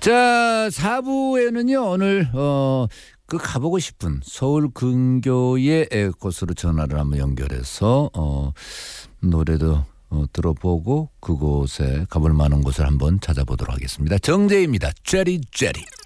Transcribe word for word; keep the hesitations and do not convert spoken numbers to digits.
자, 사 부에는요, 오늘, 어, 그 가보고 싶은 서울 근교의 곳으로 전화를 한번 연결해서, 어, 노래도 어, 들어보고 그곳에 가볼 만한 곳을 한번 찾아보도록 하겠습니다. 정재희입니다. 제리 제리.